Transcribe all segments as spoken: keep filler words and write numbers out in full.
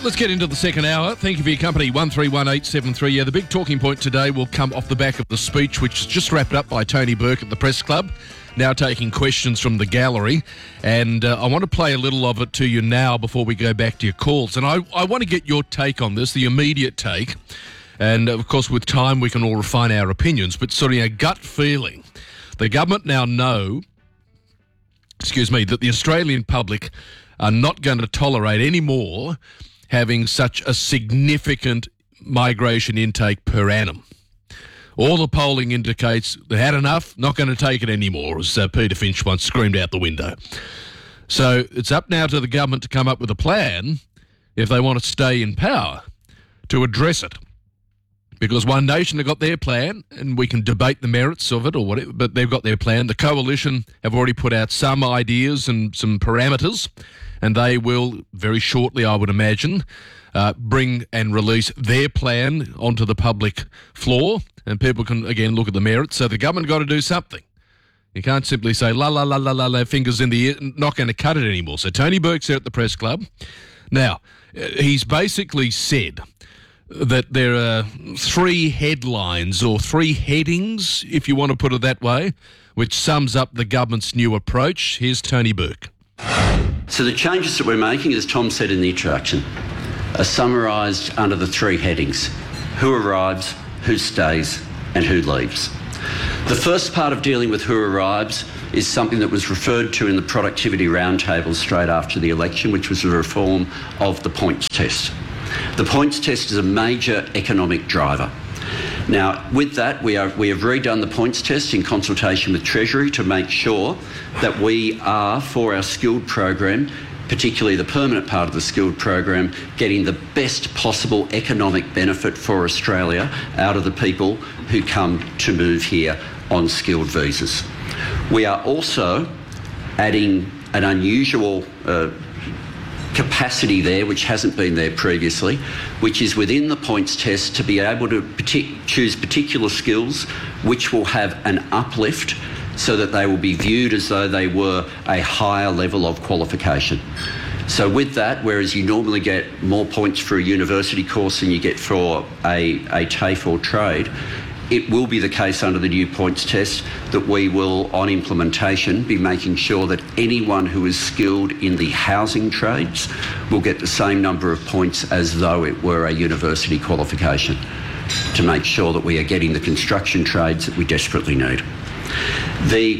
let's get into the second hour. Thank you for your company, one three one eight seven three. Yeah, the big talking point today will come off the back of the speech, which is just wrapped up by Tony Burke at the Press Club, now taking questions from the gallery. And uh, I want to play a little of it to you now before we go back to your calls. And I, I want to get your take on this, the immediate take. And, of course, with time, we can all refine our opinions. But sort of a gut feeling. The government now know, excuse me, that the Australian public are not going to tolerate any more having such a significant migration intake per annum. All the polling indicates they had enough, not going to take it anymore, as uh, Peter Finch once screamed out the window. So it's up now to the government to come up with a plan, if they want to stay in power, to address it. Because One Nation have got their plan, and we can debate the merits of it or whatever, but they've got their plan. The Coalition have already put out some ideas and some parameters, and they will, very shortly, I would imagine, uh, bring and release their plan onto the public floor, and people can, again, look at the merits. So the government got to do something. You can't simply say, la, la, la, la, la, la, fingers in the air, not going to cut it anymore. So Tony Burke's there at the Press Club. Now, he's basically said that there are three headlines or three headings, if you want to put it that way, which sums up the government's new approach. Here's Tony Burke. So the changes that we're making, as Tom said in the introduction, are summarised under the three headings: who arrives, who stays and who leaves. The first part of dealing with who arrives is something that was referred to in the Productivity Roundtable straight after the election, which was the reform of the points test. The points test is a major economic driver. Now, with that, we, are, we have redone the points test in consultation with Treasury to make sure that we are, for our skilled program, particularly the permanent part of the skilled program, getting the best possible economic benefit for Australia out of the people who come to move here on skilled visas. We are also adding an unusual uh, capacity there, which hasn't been there previously, which is within the points test to be able to partic- choose particular skills which will have an uplift so that they will be viewed as though they were a higher level of qualification. So with that, whereas you normally get more points for a university course than you get for a, a TAFE or trade, it will be the case under the new points test that we will, on implementation, be making sure that anyone who is skilled in the housing trades will get the same number of points as though it were a university qualification, to make sure that we are getting the construction trades that we desperately need. The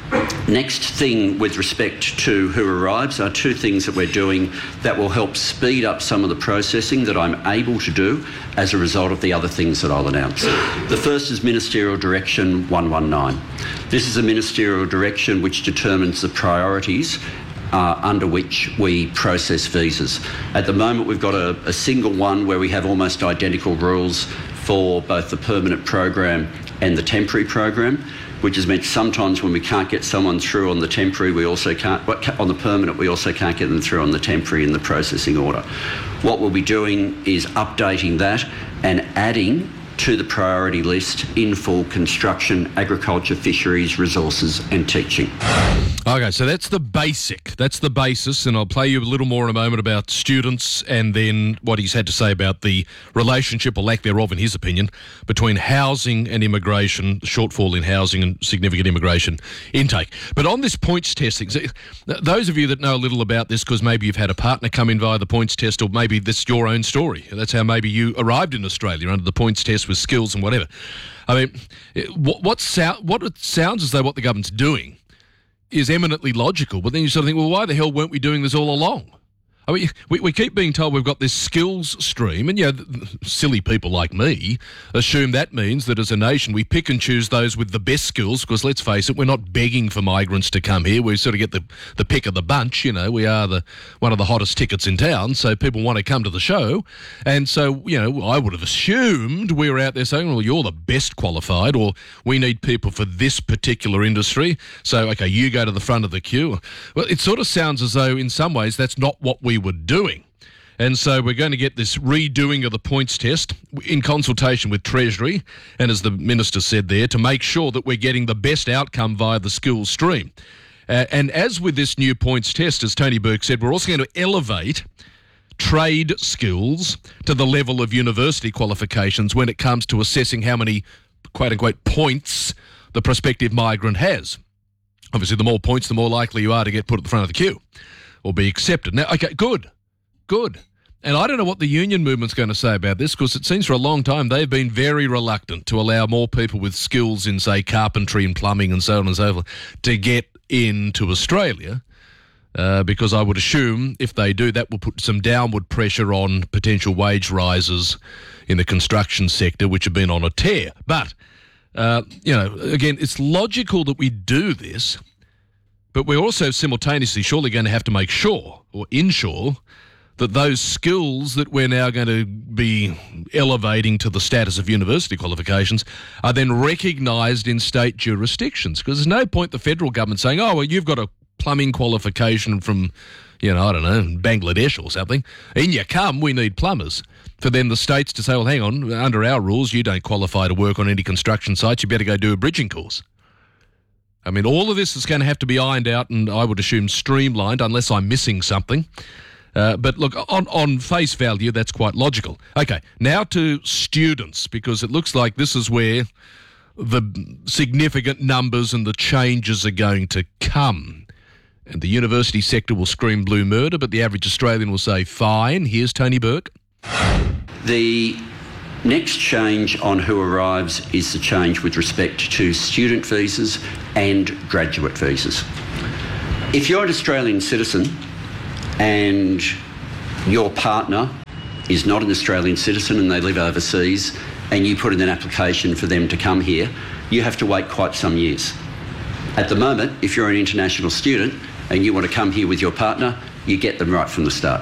next thing with respect to who arrives are two things that we're doing that will help speed up some of the processing that I'm able to do as a result of the other things that I'll announce. The first is Ministerial Direction one one nine. This is a ministerial direction which determines the priorities Uh, under which we process visas. At the moment, we've got a, a single one where we have almost identical rules for both the permanent program and the temporary program, which has meant sometimes when we can't get someone through on the temporary, we also can't, on the permanent, we also can't get them through on the temporary in the processing order. What we'll be doing is updating that and adding to the priority list in full construction, agriculture, fisheries, resources and teaching. Okay, so that's the basic, that's the basis, and I'll play you a little more in a moment about students and then what he's had to say about the relationship, or lack thereof in his opinion, between housing and immigration, the shortfall in housing and significant immigration intake. But on this points testing, those of you that know a little about this, because maybe you've had a partner come in via the points test, or maybe this is your own story, that's how maybe you arrived in Australia under the points test with skills and whatever. I mean, what, what, sound, what it sounds as though what the government's doing is eminently logical, but then you sort of think, well, why the hell weren't we doing this all along? I mean, we, we keep being told we've got this skills stream, and, you know, silly people like me assume that means that as a nation we pick and choose those with the best skills, because let's face it, we're not begging for migrants to come here. We sort of get the, the pick of the bunch, you know. We are the one of the hottest tickets in town, so people want to come to the show. And so, you know, I would have assumed we were out there saying, well, you're the best qualified, or we need people for this particular industry, so, okay, you go to the front of the queue. Well, it sort of sounds as though in some ways that's not what we were doing. And so we're going to get this redoing of the points test in consultation with Treasury, and as the Minister said there, to make sure that we're getting the best outcome via the skills stream. Uh, and as with this new points test, as Tony Burke said, we're also going to elevate trade skills to the level of university qualifications when it comes to assessing how many quote-unquote points the prospective migrant has. Obviously, the more points, the more likely you are to get put at the front of the queue or be accepted. Now, okay, good, good. And I don't know what the union movement's going to say about this, because it seems for a long time they've been very reluctant to allow more people with skills in, say, carpentry and plumbing and so on and so forth to get into Australia, uh, because I would assume if they do, that will put some downward pressure on potential wage rises in the construction sector, which have been on a tear. But, uh, you know, again, it's logical that we do this, but we're also simultaneously surely going to have to make sure, or ensure, that those skills that we're now going to be elevating to the status of university qualifications are then recognised in state jurisdictions. Because there's no point the federal government saying, oh, well, you've got a plumbing qualification from, you know, I don't know, Bangladesh or something. In you come, we need plumbers. For then the states to say, well, hang on, under our rules, you don't qualify to work on any construction sites. You better go do a bridging course. I mean, all of this is going to have to be ironed out and I would assume streamlined, unless I'm missing something. Uh, but look, on, on face value, that's quite logical. Okay, now to students, because it looks like this is where the significant numbers and the changes are going to come. And the university sector will scream blue murder, but the average Australian will say, fine. Here's Tony Burke. The next change on who arrives is the change with respect to student visas and graduate visas. If you're an Australian citizen and your partner is not an Australian citizen and they live overseas, and you put in an application for them to come here, you have to wait quite some years. At the moment, if you're an international student and you want to come here with your partner, you get them right from the start.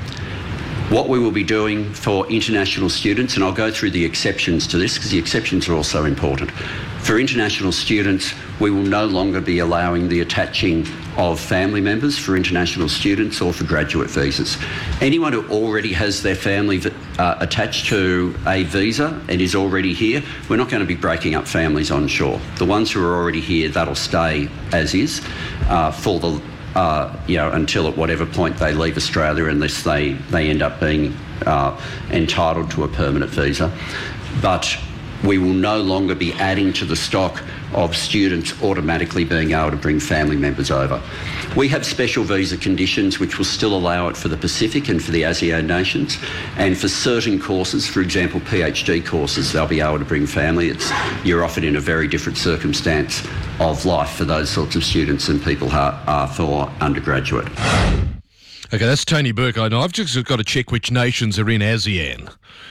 What we will be doing for international students, and I'll go through the exceptions to this because the exceptions are also important. For international students, we will no longer be allowing the attaching of family members for international students or for graduate visas. Anyone who already has their family uh, attached to a visa and is already here, we're not going to be breaking up families on shore. The ones who are already here, that'll stay as is uh, for the Uh, you know, until at whatever point they leave Australia, unless they, they end up being uh, entitled to a permanent visa. But we will no longer be adding to the stock of students automatically being able to bring family members over. We have special visa conditions which will still allow it for the Pacific and for the ASEAN nations, and for certain courses, for example PhD courses, they'll be able to bring family. It's, you're often in a very different circumstance of life for those sorts of students than people are, are for undergraduate. Okay, that's Tony Burke. I know I've just got to check which nations are in ASEAN.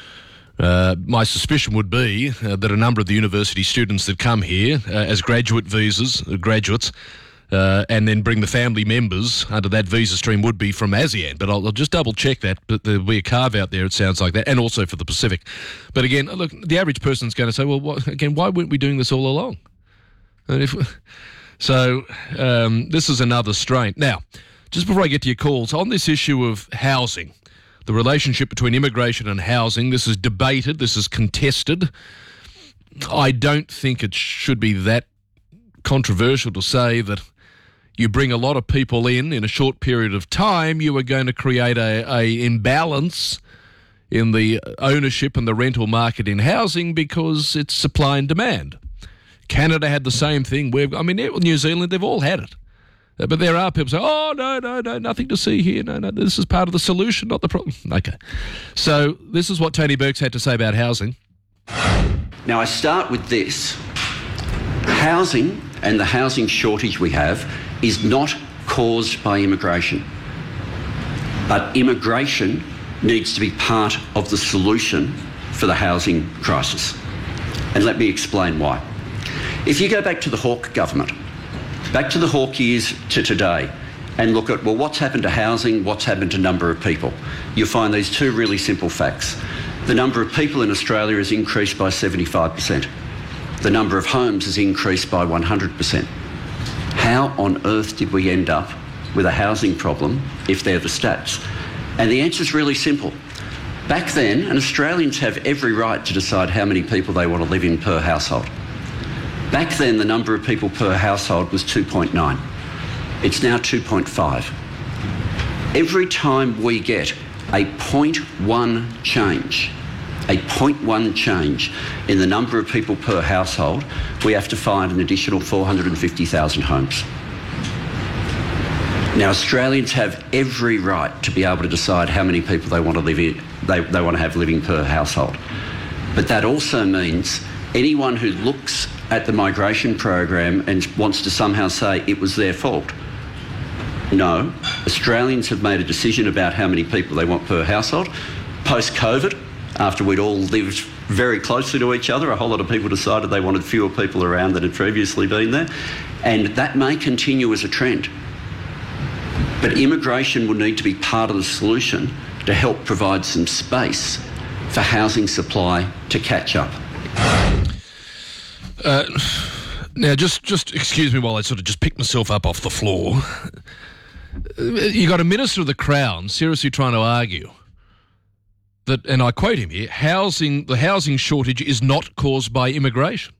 Uh, my suspicion would be uh, that a number of the university students that come here uh, as graduate visas, uh, graduates, uh, and then bring the family members under that visa stream would be from ASEAN. But I'll, I'll just double check that. But there'll be a carve out there, it sounds like that, and also for the Pacific. But again, look, the average person's going to say, well, what, again, why weren't we doing this all along? And if, so um, this is another strain. Now, just before I get to your calls, on this issue of housing, the relationship between immigration and housing, this is debated, this is contested. I don't think it should be that controversial to say that you bring a lot of people in in a short period of time, you are going to create a, a imbalance in the ownership and the rental market in housing because it's supply and demand. Canada had the same thing. We've, I mean, New Zealand, they've all had it. But there are people saying, oh, no, no, no, nothing to see here. No, no, this is part of the solution, not the problem. Okay. So this is what Tony Burke's had to say about housing. Now, I start with this. Housing and the housing shortage we have is not caused by immigration. But immigration needs to be part of the solution for the housing crisis. And let me explain why. If you go back to the Hawke government, back to the Hawke years to today, and look at, well, what's happened to housing, what's happened to number of people, you'll find these two really simple facts. The number of people in Australia has increased by seventy-five percent. The number of homes has increased by one hundred percent. How on earth did we end up with a housing problem if they're the stats? And the answer is really simple. Back then, and Australians have every right to decide how many people they want to live in per household. Back then, the number of people per household was two point nine. It's now two point five. Every time we get a zero point one change, a zero point one change in the number of people per household, we have to find an additional four hundred fifty thousand homes. Now, Australians have every right to be able to decide how many people they want to live in, they, they want to have living per household. But that also means anyone who looks at the migration program and wants to somehow say it was their fault. No, Australians have made a decision about how many people they want per household. Post-COVID, after we'd all lived very closely to each other, a whole lot of people decided they wanted fewer people around than had previously been there. And that may continue as a trend. But immigration will need to be part of the solution to help provide some space for housing supply to catch up. Uh, now, just, just excuse me while I sort of just pick myself up off the floor. You got a Minister of the Crown seriously trying to argue that, and I quote him here, housing, the housing shortage is not caused by immigration.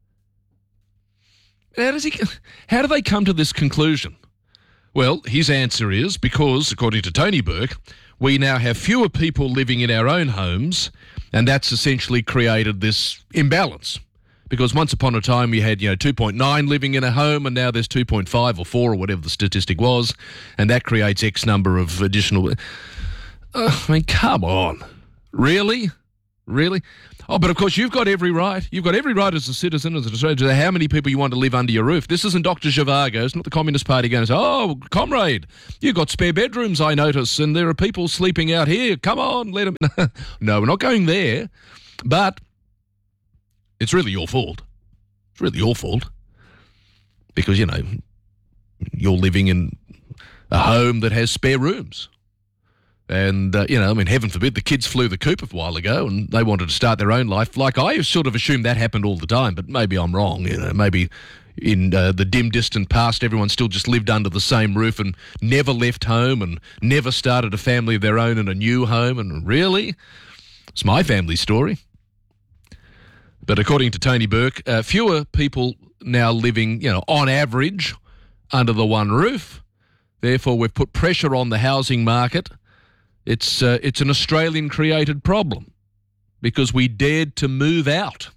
How does he, how do they come to this conclusion? Well, his answer is because, according to Tony Burke, we now have fewer people living in our own homes, and that's essentially created this imbalance. Because once upon a time we had, you know, two point nine living in a home, and now there's two point five or four or whatever the statistic was, and that creates X number of additional... Uh, I mean, come on. Really? Really? Oh, but of course you've got every right. You've got every right as a citizen, as an Australian, to how many people you want to live under your roof. This isn't Doctor Zhivago. It's not the Communist Party going to say, oh, comrade, you've got spare bedrooms, I notice, and there are people sleeping out here. Come on, let them... No, we're not going there. But it's really your fault. It's really your fault. Because, you know, you're living in a home that has spare rooms. And, uh, you know, I mean, heaven forbid, the kids flew the coop a while ago and they wanted to start their own life. Like, I sort of assumed that happened all the time, but maybe I'm wrong. You know, maybe in uh, the dim, distant past, everyone still just lived under the same roof and never left home and never started a family of their own in a new home. And really? It's my family story. But according to Tony Burke, uh, fewer people now living, you know, on average under the one roof. Therefore, we've put pressure on the housing market. It's uh, it's an Australian-created problem because we dared to move out.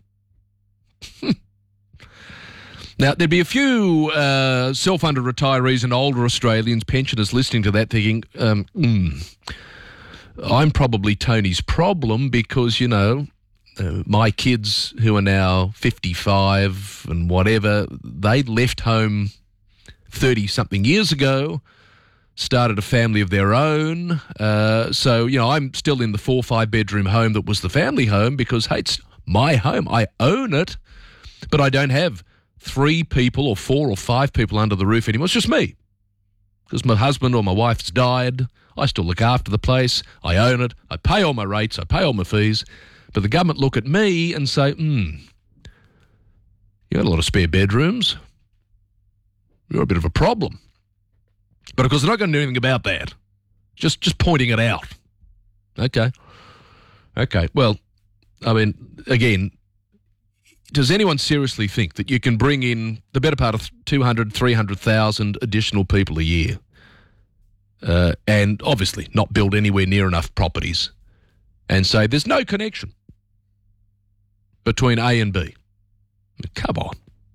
Now, there'd be a few uh, self-funded retirees and older Australians, pensioners, listening to that thinking, um, mm, I'm probably Tony's problem because, you know, uh, my kids who are now fifty-five and whatever, they left home thirty-something years ago, started a family of their own. Uh, so, you know, I'm still in the four or five bedroom home that was the family home because, hey, it's my home. I own it, but I don't have three people or four or five people under the roof anymore. It's just me. Because my husband or my wife's died. I still look after the place. I own it. I pay all my rates. I pay all my fees. But the government look at me and say, hmm, you got a lot of spare bedrooms. You're a bit of a problem. But, of course, they're not going to do anything about that. Just just pointing it out. Okay. Okay. Well, I mean, again, does anyone seriously think that you can bring in the better part of two hundred, three hundred thousand additional people a year uh, and obviously not build anywhere near enough properties and say there's no connection between A and B? Come on.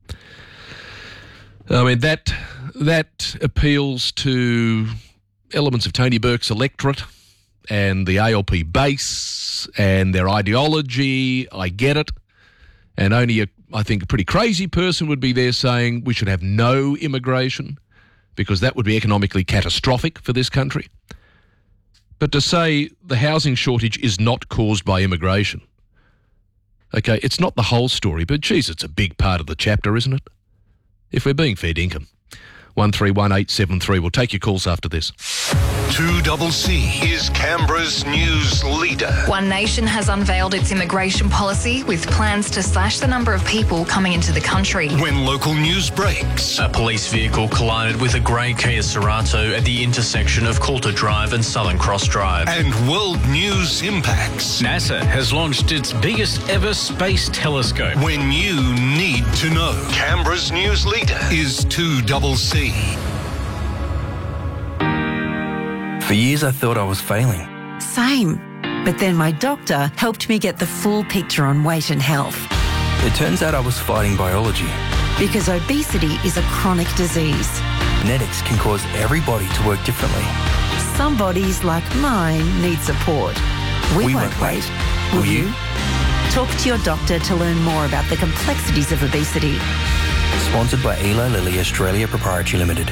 I mean, that... That appeals to elements of Tony Burke's electorate and the A L P base and their ideology. I get it. And only, a, I think, a pretty crazy person would be there saying we should have no immigration because that would be economically catastrophic for this country. But to say the housing shortage is not caused by immigration, okay, it's not the whole story, but, geez, it's a big part of the chapter, isn't it? If we're being fair dinkum. one three one eight seven three. We'll take your calls after this. two C C is Canberra's news leader. One Nation has unveiled its immigration policy with plans to slash the number of people coming into the country. When local news breaks. A police vehicle collided with a grey Kia Cerato at the intersection of Coulter Drive and Southern Cross Drive. And world news impacts. NASA has launched its biggest ever space telescope. When you need to know. Canberra's news leader is two C C. For years I thought I was failing. same. But then my doctor helped me get the full picture on weight and health. It turns out I was fighting biology. Because obesity is a chronic disease. Genetics can cause every body to work differently. Some bodies, like mine, need support. We, We won't, won't wait. wait. Will Will you? you? Talk to your doctor to learn more about the complexities of obesity. Sponsored by Eli Lilly Australia Proprietary Limited.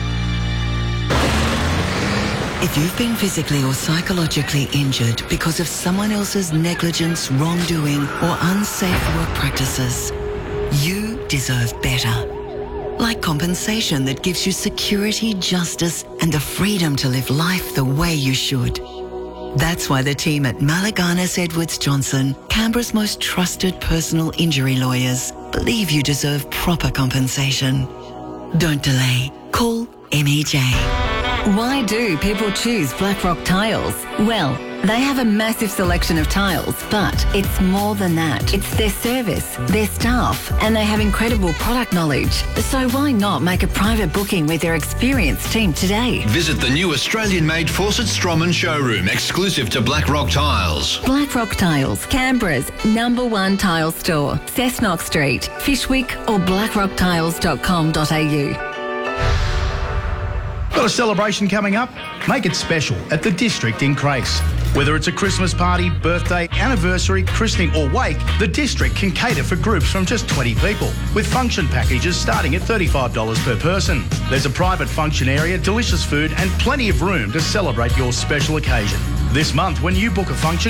If you've been physically or psychologically injured because of someone else's negligence, wrongdoing, or unsafe work practices, you deserve better. Like compensation that gives you security, justice, and the freedom to live life the way you should. That's why the team at Malaganas Edwards Johnson, Canberra's most trusted personal injury lawyers, believe you deserve proper compensation. Don't delay. Call M E J. Why do people choose Blackrock Tiles? Well, they have a massive selection of tiles, but it's more than that. It's their service, their staff, and they have incredible product knowledge. So why not make a private booking with their experienced team today? Visit the new Australian-made Fawcett Stroman showroom, exclusive to Blackrock Tiles. Blackrock Tiles, Canberra's number one tile store. Cessnock Street, Fishwick or blackrock tiles dot com dot a u. Got a celebration coming up? Make it special at the District in Crace. Whether it's a Christmas party, birthday, anniversary, christening or wake, the District can cater for groups from just twenty people, with function packages starting at thirty-five dollars per person. There's a private function area, delicious food and plenty of room to celebrate your special occasion. This month, when you book a function,